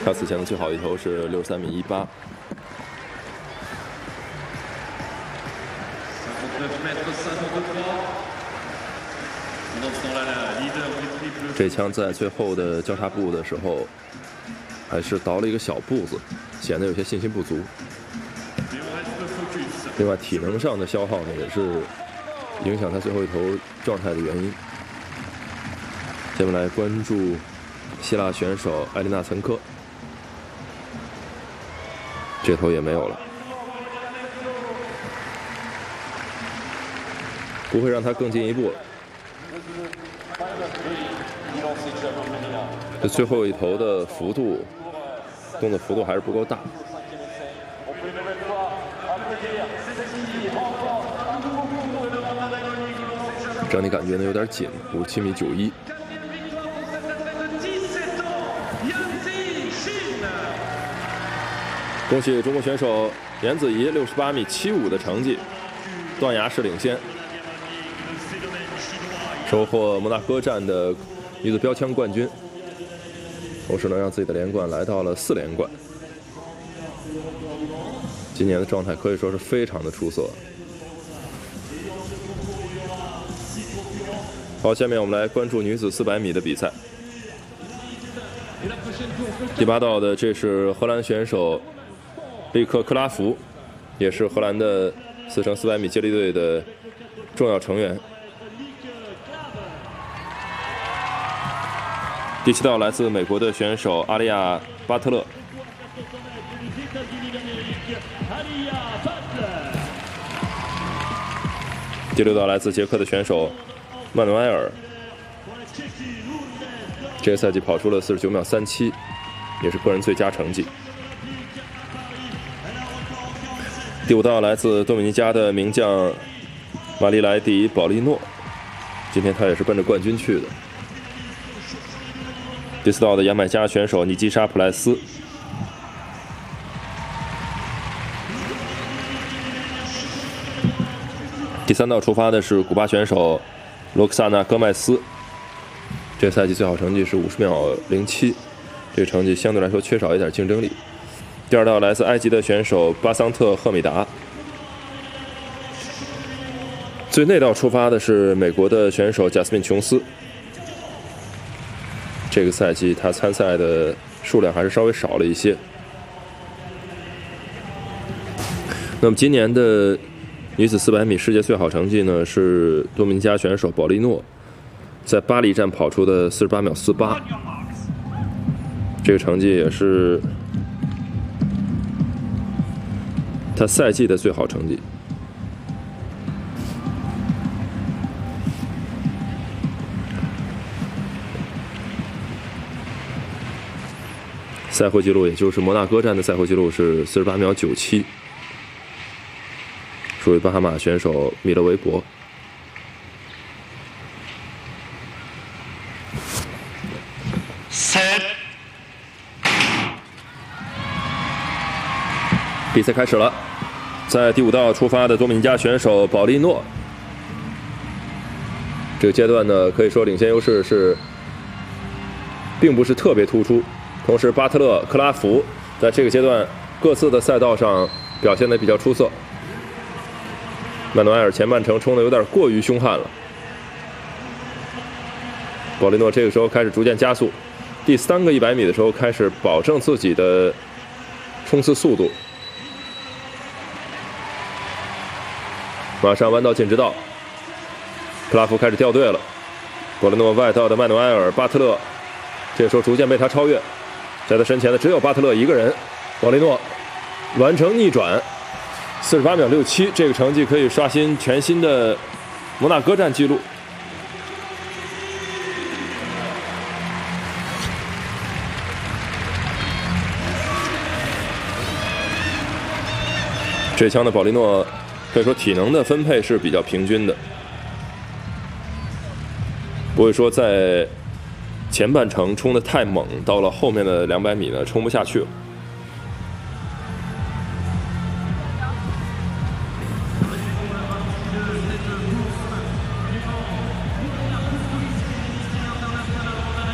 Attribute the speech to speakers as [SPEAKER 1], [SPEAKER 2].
[SPEAKER 1] 他此前的最好一头是63米18。这枪在最后的交叉步的时候，还是倒了一个小步子，显得有些信心不足。另外，体能上的消耗呢，也是影响他最后一头状态的原因。接下来关注希腊选手艾丽娜·岑科，这头也没有了，不会让他更进一步了。这最后一头的幅度，动作幅度还是不够大。整体感觉呢有点紧，57米91。恭喜中国选手颜子怡68米75的成绩，断崖式领先，收获摩纳哥站的女子标枪冠军，同时呢让自己的连冠来到了4连冠。今年的状态可以说是非常的出色。好，下面我们来关注女子400米的比赛。第8道的这是荷兰选手利克克拉福，也是荷兰的4×400米接力队的重要成员。第7道来自美国的选手阿利亚·巴特勒。第6道来自捷克的选手曼努埃尔，这个赛季跑出了49秒37，也是个人最佳成绩。第5道来自多米尼加的名将马利莱迪·保利诺，今天他也是奔着冠军去的。第4道的牙买加选手尼基莎·普莱斯。第3道出发的是古巴选手罗克萨纳·戈麦斯，这个赛季最好成绩是50秒07，这个成绩相对来说缺少一点竞争力。第2道来自埃及的选手巴桑特·赫米达。最内道出发的是美国的选手贾斯敏·琼斯，这个赛季他参赛的数量还是稍微少了一些。那么今年的女子400米世界最好成绩呢，是多米尼加选手保利诺在巴黎站跑出的48秒48，这个成绩也是他赛季的最好成绩。赛会纪录，也就是摩纳哥站的赛会纪录是48秒97。属于巴哈马选手米勒维伯。比赛开始了，在第5道出发的多米尼加选手保利诺，这个阶段呢，可以说领先优势是并不是特别突出。同时，巴特勒、克拉福在这个阶段各自的赛道上表现得比较出色。曼努埃尔前半程冲得有点过于凶悍了，保利诺这个时候开始逐渐加速，第3个100米的时候开始保证自己的冲刺速度，马上弯道进直道，克拉夫开始掉队了，保利诺外道的曼努埃尔、巴特勒这个时候逐渐被他超越，在他身前的只有巴特勒一个人，保利诺完成逆转。48秒67，这个成绩可以刷新全新的摩纳哥站纪录。这枪的保利诺可以说体能的分配是比较平均的，不会说在前半程冲得太猛，到了后面的200米呢冲不下去了。